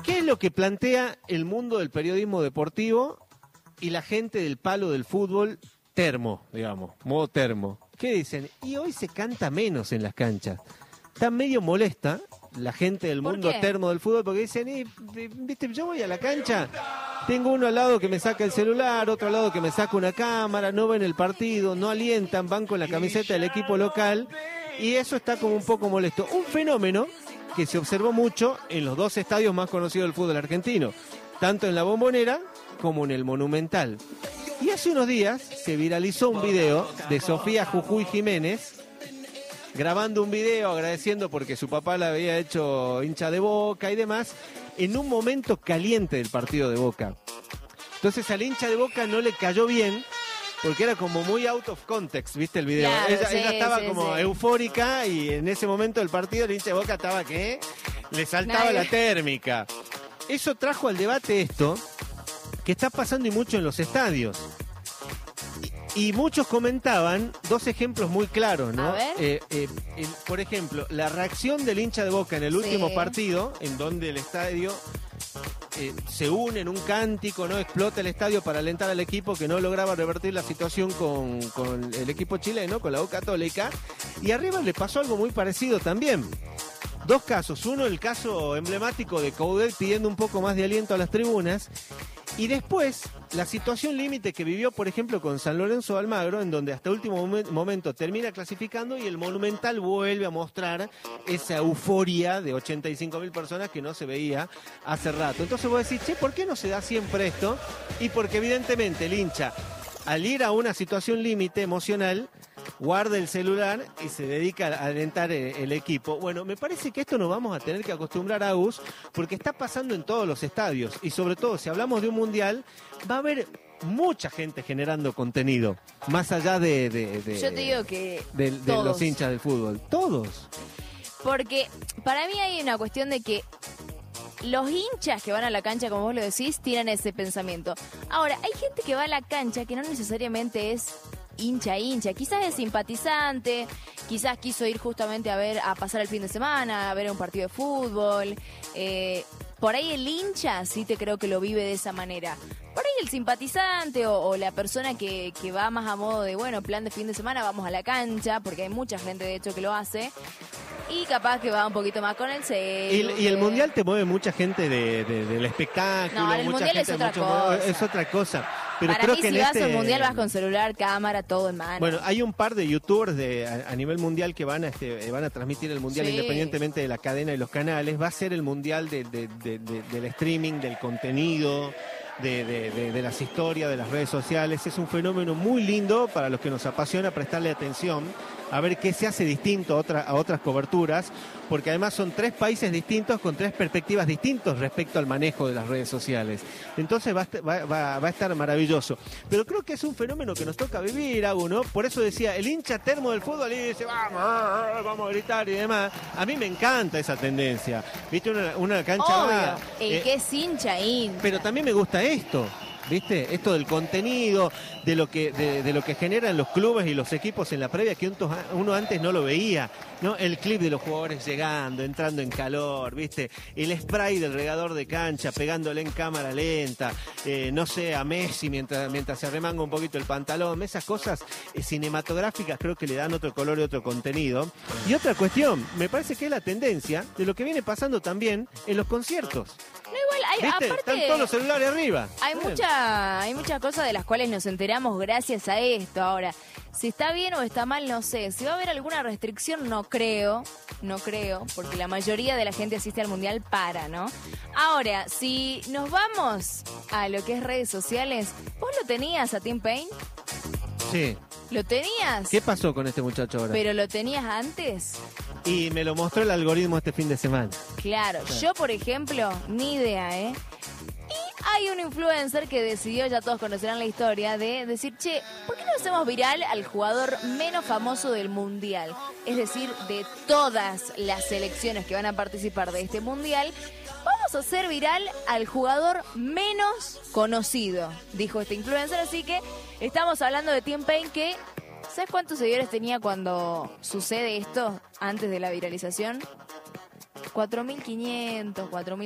¿Qué es lo que plantea el mundo del periodismo deportivo y la gente del palo del fútbol termo, digamos, modo termo? ¿Qué dicen? Y hoy se canta menos en las canchas. Está medio molesta la gente del mundo termo del fútbol porque dicen, viste, yo voy a la cancha, tengo uno al lado que me saca el celular, otro al lado que me saca una cámara, no ven el partido, no alientan, van con la camiseta del equipo local y eso está como un poco molesto. Un fenómeno que se observó mucho en los dos estadios más conocidos del fútbol argentino, tanto en la Bombonera como en el Monumental. Y hace unos días se viralizó un video de Sofía Jujuy Jiménez grabando un video agradeciendo porque su papá la había hecho hincha de Boca y demás, en un momento caliente del partido de Boca. Entonces al hincha de Boca no le cayó bien, porque era como muy out of context, ¿viste el video? Claro, ella estaba como eufórica y en ese momento del partido el hincha de Boca estaba que le saltaba la térmica. Eso trajo al debate esto, que está pasando y mucho en los estadios. Y muchos comentaban dos ejemplos muy claros, ¿no? Por ejemplo, la reacción del hincha de Boca en el último partido, en donde el estadio se une en un cántico, ¿no? Explota el estadio para alentar al equipo que no lograba revertir la situación con el equipo chileno, con la U Católica. Y arriba le pasó algo muy parecido también. Dos casos. Uno, el caso emblemático de Coudet pidiendo un poco más de aliento a las tribunas. Y después, la situación límite que vivió, por ejemplo, con San Lorenzo de Almagro, en donde hasta último momento termina clasificando y el Monumental vuelve a mostrar esa euforia de 85.000 personas que no se veía hace rato. Entonces vos decís, ¿por qué no se da siempre esto? Y porque evidentemente el hincha, al ir a una situación límite emocional, guarda el celular y se dedica a alentar el equipo. Bueno, me parece que esto nos vamos a tener que acostumbrar, Agus, porque está pasando en todos los estadios. Y sobre todo, si hablamos de un mundial, va a haber mucha gente generando contenido, más allá de yo te digo que de los hinchas del fútbol. Todos. Porque para mí hay una cuestión de que los hinchas que van a la cancha, como vos lo decís, tienen ese pensamiento. Ahora, hay gente que va a la cancha que no necesariamente es hincha, quizás es simpatizante, quizás quiso ir justamente a pasar el fin de semana, a ver un partido de fútbol. Por ahí el hincha sí te creo que lo vive de esa manera. Por ahí el simpatizante o la persona que va más a modo de, bueno, plan de fin de semana, vamos a la cancha, porque hay mucha gente de hecho que lo hace. Y capaz que va un poquito más con el celu. Y el mundial te mueve mucha gente del espectáculo. No, el mucha mundial gente, es otra cosa. Es otra cosa. Pero para creo mí, que si vas al mundial, vas con celular, cámara, todo en mano. Bueno, hay un par de youtubers a nivel mundial que van a transmitir el mundial independientemente de la cadena y los canales. Va a ser el mundial del streaming, del contenido, de las historias, de las redes sociales. Es un fenómeno muy lindo para los que nos apasiona prestarle atención, a ver qué se hace distinto a otras coberturas, porque además son 3 países distintos con 3 perspectivas distintas respecto al manejo de las redes sociales. Entonces va a estar maravilloso. Pero creo que es un fenómeno que nos toca vivir, Agu, ¿no? Por eso decía, el hincha termo del fútbol y dice, vamos a gritar y demás. A mí me encanta esa tendencia. ¿Viste? Una cancha... el que es hincha. Pero también me gusta esto. ¿Viste? Esto del contenido, de lo que generan los clubes y los equipos en la previa, que uno antes no lo veía, ¿no? El clip de los jugadores llegando, entrando en calor, ¿viste? El spray del regador de cancha, pegándole en cámara lenta, no sé, a Messi mientras se arremanga un poquito el pantalón. Esas cosas cinematográficas creo que le dan otro color y otro contenido. Y otra cuestión, me parece que es la tendencia de lo que viene pasando también en los conciertos. No, igual, aparte, están todos los celulares arriba. Hay muchas cosas de las cuales nos enteramos gracias a esto. Ahora, si está bien o está mal, no sé. Si va a haber alguna restricción, no creo, porque la mayoría de la gente asiste al mundial ¿no? Ahora, si nos vamos a lo que es redes sociales, ¿vos lo tenías a Tim Payne? Sí. ¿Lo tenías? ¿Qué pasó con este muchacho ahora? ¿Pero lo tenías antes? Y me lo mostró el algoritmo este fin de semana. Claro, yo por ejemplo, ni idea, Y hay un influencer que decidió, ya todos conocerán la historia, de decir, che, ¿por qué no hacemos viral al jugador menos famoso del mundial? Es decir, de todas las selecciones que van a participar de este mundial, vamos a hacer viral al jugador menos conocido, dijo este influencer. Así que estamos hablando de Tim Payne, que ¿sabes cuántos seguidores tenía cuando sucede esto antes de la viralización? 4.500, 4.000.